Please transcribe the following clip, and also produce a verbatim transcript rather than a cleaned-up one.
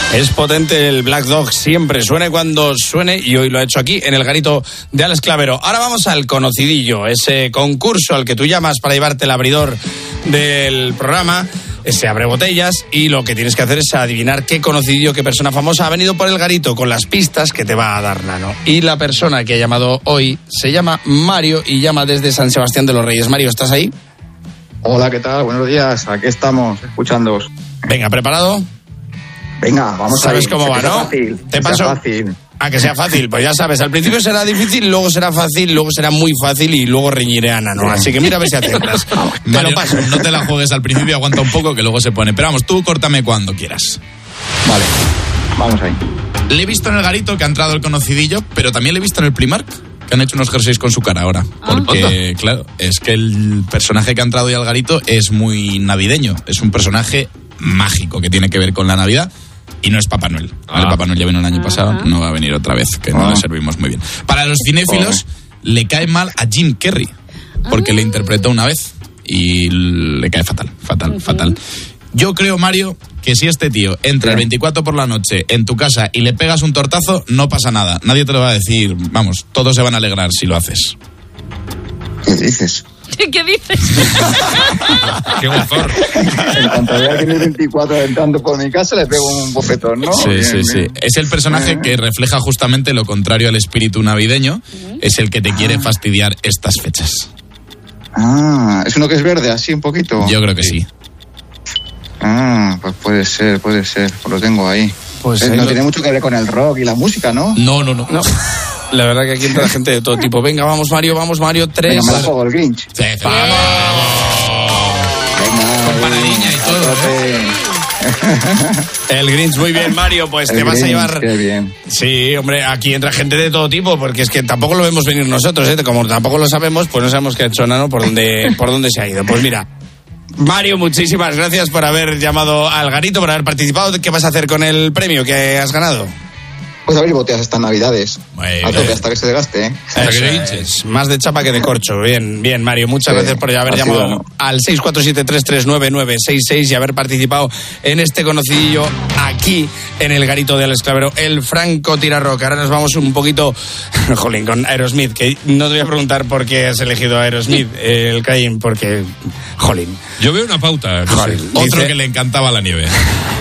Es potente el Black Dog, siempre suene cuando suene, y hoy lo ha hecho aquí en el garito de Alex Clavero. Ahora vamos al conocidillo, ese concurso al que tú llamas para llevarte el abridor del programa, ese abre botellas, y lo que tienes que hacer es adivinar qué conocidillo, qué persona famosa ha venido por el garito con las pistas que te va a dar Nano. Y la persona que ha llamado hoy se llama Mario y llama desde San Sebastián de los Reyes. Mario, ¿estás ahí? Hola, ¿qué tal? Buenos días, aquí estamos, escuchándoos. Venga, ¿preparado? Venga, vamos a ver. ¿Sabes cómo va, no? Fácil, Te paso. Fácil. A que sea fácil, pues ya sabes, al principio será difícil, luego será fácil, luego será muy fácil y luego reñiré a Nano. Así que mira a ver si aciertas. Te Mario, lo paso. No te la juegues al principio, aguanta un poco que luego se pone. Pero vamos, tú córtame cuando quieras. Vale, vamos ahí. Le he visto en el garito que ha entrado el conocidillo, pero también le he visto en el Primark, que han hecho unos jerseys con su cara ahora. Porque, ah. claro, es que el personaje que ha entrado hoy al garito es muy navideño. Es un personaje mágico que tiene que ver con la Navidad. Y no es Papá Noel. Ah. El Papá Noel ya vino el año pasado, no va a venir otra vez, que no ah. le servimos muy bien. Para los cinéfilos, oh. le cae mal a Jim Carrey, porque ah. le interpretó una vez y le cae fatal, fatal, uh-huh. fatal. Yo creo, Mario, que si este tío entra el veinticuatro por la noche en tu casa y le pegas un tortazo, no pasa nada. Nadie te lo va a decir, vamos, todos se van a alegrar si lo haces. ¿Qué dices? ¿Qué dices? ¡Qué gozor! En cuanto vea que en el veinticuatro entrando por mi casa, le pego un bofetón, ¿no? Sí, bien, sí, sí. bien. Es el personaje eh. que refleja justamente lo contrario al espíritu navideño. Uh-huh. Es el que te ah. quiere fastidiar estas fechas. Ah, ¿es uno que es verde, así un poquito? Yo creo que sí. Ah, pues puede ser, puede ser. Pues lo tengo ahí. Pues eh, no lo... tiene mucho que ver con el rock y la música, ¿no? No, no, no. no. La verdad que aquí entra gente de todo tipo. Venga, vamos Mario, vamos Mario, tres. Venga, me la juego el Grinch. Sí, ¡vamos! Venga, con panadilla y todo. ¿eh? El Grinch, muy bien Mario, pues el te vas Grinch, a llevar... Qué bien. Sí, hombre, aquí entra gente de todo tipo, porque es que tampoco lo vemos venir nosotros, ¿eh? Como tampoco lo sabemos, pues no sabemos qué ha hecho Nano, por dónde, por dónde se ha ido. Pues mira, Mario, muchísimas gracias por haber llamado al garito, por haber participado. ¿Qué vas a hacer con el premio que has ganado? Pues abrir botellas estas navidades. Muy a tope hasta que se desgaste, ¿eh? Es, es más de chapa que de corcho. Bien, bien, Mario. Muchas sí, gracias por haber llamado bueno. al seis cuatro siete tres tres nueve nueve seis seis y haber participado en este conocidillo aquí en el garito de Alex Clavero, el Franco Tirarroca. Ahora nos vamos un poquito, jolín, con Aerosmith, que no te voy a preguntar por qué has elegido a Aerosmith, el Caín, porque, jolín. Yo veo una pauta. No jolín, sé. Otro dice, que le encantaba la nieve.